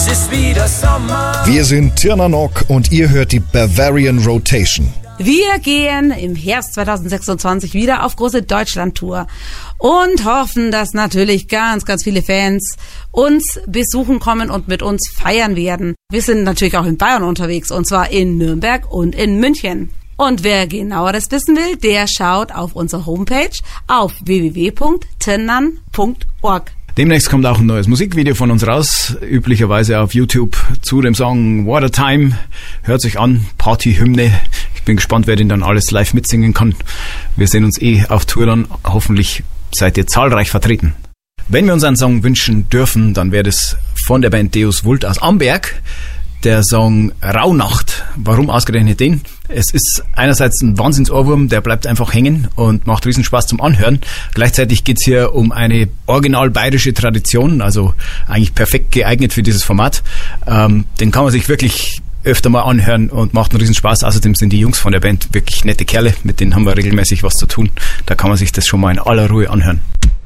es ist wieder Sommer. Wir sind Tirnanok und ihr hört die Bavarian Rotation. Wir gehen im Herbst 2026 wieder auf große Deutschland-Tour und hoffen, dass natürlich ganz, ganz viele Fans uns besuchen kommen und mit uns feiern werden. Wir sind natürlich auch in Bayern unterwegs, und zwar in Nürnberg und in München. Und wer genaueres wissen will, der schaut auf unsere Homepage auf www.tirnan.org. Demnächst kommt auch ein neues Musikvideo von uns raus, üblicherweise auf YouTube zu dem Song Watertime. Hört sich an, Partyhymne. Ich bin gespannt, wer den dann alles live mitsingen kann. Wir sehen uns auf Tour dann. Hoffentlich seid ihr zahlreich vertreten. Wenn wir uns einen Song wünschen dürfen, dann wäre das von der Band Deus Vult aus Amberg. Der Song Rauhnacht. Warum ausgerechnet den? Es ist einerseits ein Wahnsinnsohrwurm, der bleibt einfach hängen und macht riesen Spaß zum Anhören. Gleichzeitig geht's hier um eine original bayerische Tradition, also eigentlich perfekt geeignet für dieses Format. Den kann man sich wirklich öfter mal anhören und macht einen riesen Spaß. Außerdem sind die Jungs von der Band wirklich nette Kerle, mit denen haben wir regelmäßig was zu tun. Da kann man sich das schon mal in aller Ruhe anhören.